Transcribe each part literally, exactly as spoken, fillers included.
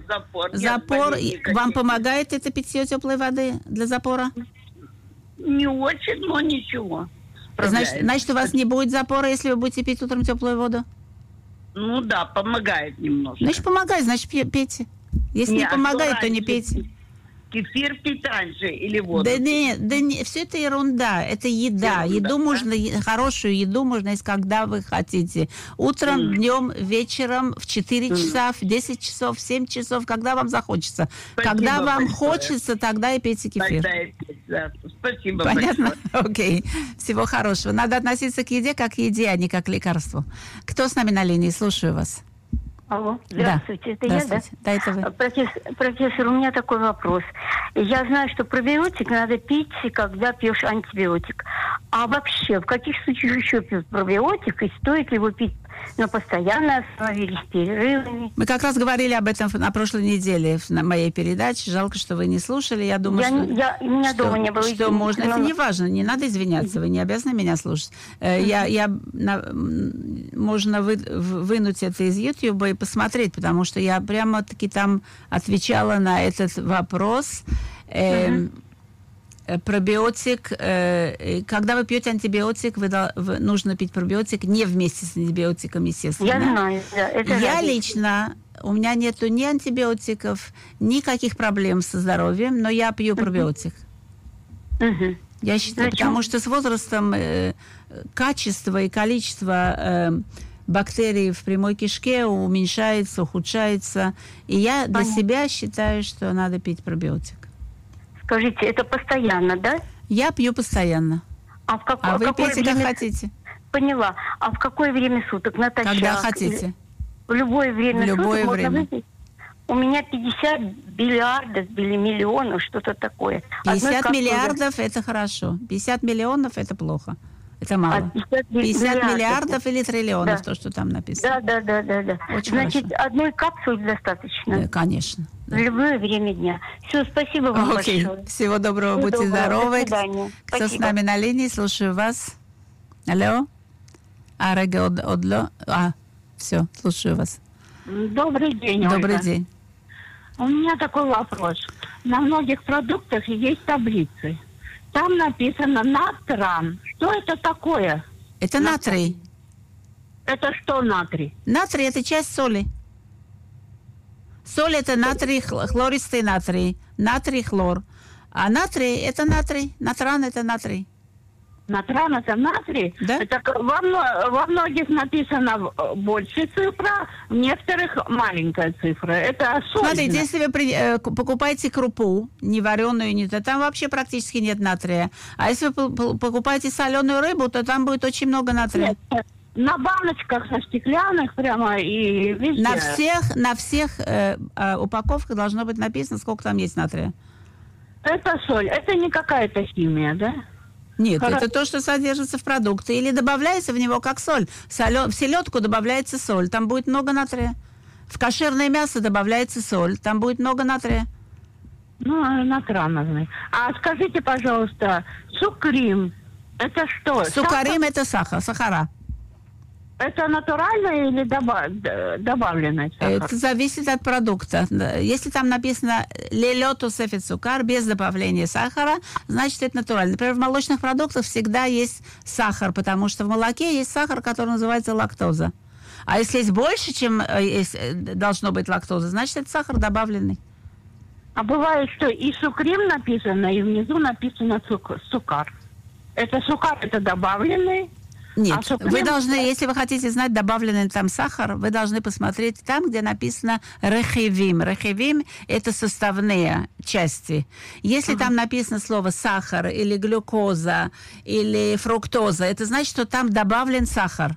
запор. Запор. Вам помогает это питье теплой воды для запора? Не очень, но ничего. Значит, значит, у вас не будет запора, если вы будете пить утром теплую воду? Ну да, помогает немножко. Значит, помогает, значит, пейте. Если не, не помогает, то не пейте. Кефир пить раньше или воду? Да не, да не, все это ерунда, это еда. Ерунда, еду да? можно, хорошую еду можно есть, когда вы хотите. Утром, mm. днем, вечером, в четыре mm. часа, в десять часов, в семь часов, когда вам захочется. Спасибо когда вам большое. Хочется, тогда и пейте кефир. Тогда и пить, да. Спасибо Понятно? большое. Окей. Всего хорошего. Надо относиться к еде как к еде, а не как к лекарству. Кто с нами на линии? Слушаю вас. Алло, здравствуйте, да. это здравствуйте. я, да? Да, это вы. Профессор, профессор, у меня такой вопрос. Я знаю, что пробиотик надо пить, когда пьешь антибиотик. А вообще, в каких случаях еще пьют пробиотик, и стоит ли его пить на постоянной основе или с перерывами? Мы как раз говорили об этом на прошлой неделе на моей передаче. Жалко, что вы не слушали. Я думаю, я, что, я, у меня что, дома не было. Что можно. Это не важно, не надо извиняться, вы не обязаны меня слушать. Mm-hmm. Я, я, на, можно вы, вынуть это из Ютьюба и посмотреть, потому что я прямо-таки там отвечала на этот вопрос. Mm-hmm. Пробиотик, э, когда вы пьете антибиотик, вы, вы, нужно пить пробиотик не вместе с антибиотиком, естественно. Я знаю, да. Это Я радио. лично, у меня нету ни антибиотиков, никаких проблем со здоровьем, но я пью пробиотик. Uh-huh. Я считаю, Зачем? Потому что с возрастом э, качество и количество э, бактерий в прямой кишке уменьшается, ухудшается. И я для Понятно. себя считаю, что надо пить пробиотик. Скажите, это постоянно, да? Я пью постоянно. А, в как... а вы какое пейте, время... как хотите. Поняла. А в какое время суток? Натощак? Когда хотите. В любое время в любое суток время. можно выпить? У меня пятьдесят миллиардов или миллионов, что-то такое. пятьдесят миллиардов – это хорошо. пятьдесят миллионов – это плохо. Это мало. пятьдесят, пятьдесят миллиардов. миллиардов или триллионов, да. то, что там написано. Да, да, да, да, да. Очень Значит, хорошо. одной капсулы достаточно? Да, конечно. В любое время дня. Все, спасибо вам Окей. большое. Всего доброго, Всего будьте доброго. здоровы. До свидания. Кто Спасибо. с нами на линии? Слушаю вас. Алло? А, Рега од, одло. А, все, слушаю вас. Добрый день, Добрый Ольга. день. У меня такой вопрос. На многих продуктах есть таблицы. Там написано натран. Что это такое? Это натрий. Это что натрий? Натрий – это часть соли. Соль – это натрий, хлористый натрий. Натрий, хлор. А натрий – это натрий. Натран – это натрий. Натран это натрий? Да. Это во, во многих написано больше цифра, в некоторых маленькая цифра. Это соль. Смотрите, если вы при, э, покупаете крупу, не вареную, не то, там вообще практически нет натрия. А если вы покупаете соленую рыбу, то там будет очень много натрия. Нет, на баночках, на стеклянных прямо и везде. На всех, на всех э, э, упаковках должно быть написано, сколько там есть натрия. Это соль. Это не какая-то химия, да? Нет, Хорошо. Это то, что содержится в продукте. Или добавляется в него как соль. Солё... В селедку добавляется соль, там будет много натрия. В кошерное мясо добавляется соль, там будет много натрия. Ну, натрановый. А скажите, пожалуйста, сукрим, это что? Сукарим – это сахар, сахара. Это натуральный или доба- добавленный сахар? Это зависит от продукта. Если там написано «лелё тосефет сукар» без добавления сахара, значит, это натурально. Например, в молочных продуктах всегда есть сахар, потому что в молоке есть сахар, который называется лактоза. А если есть больше, чем есть, должно быть лактоза, значит, это сахар добавленный. А бывает, что и сукрим написано, и внизу написано цук- сукар. Это сукар, это добавленный? Нет, а вы должны, если вы хотите знать, добавленный там сахар, вы должны посмотреть там, где написано рехевим. Рехевим – это составные части. Если ага. там написано слово сахар или глюкоза или фруктоза, это значит, что там добавлен сахар.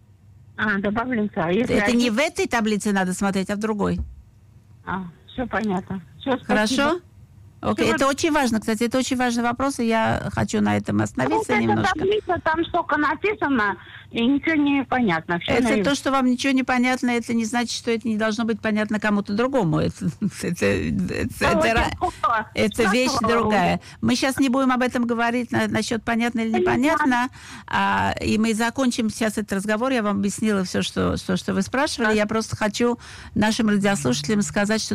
А, добавлен сахар. Если это один... не в этой таблице надо смотреть, а в другой. А, все понятно. Все, Хорошо? Окей, okay. Это очень важно, кстати, это очень важный вопрос, и я хочу на этом остановиться ну, немножко. Таблица, там столько написано, и ничего не понятно. Все это наив... то, что вам ничего не понятно, это не значит, что это не должно быть понятно кому-то другому. Это, это, это, да, это, это, это вещь другая. Мы сейчас не будем об этом говорить на, насчет понятно или непонятно, а, и мы закончим сейчас этот разговор. Я вам объяснила все, что, что, что вы спрашивали. Я просто хочу нашим радиослушателям сказать, что